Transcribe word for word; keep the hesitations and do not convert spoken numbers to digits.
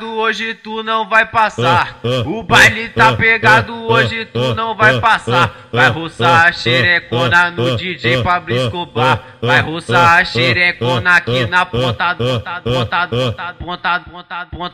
Hoje tu não vai passar, o baile tá pegado, hoje tu não vai passar. Vai roçar a xerecona no D J Pablo Escobar. Vai roçar a xerecona aqui na ponta, ponta, ponta, ponta, ponta, ponta, ponta.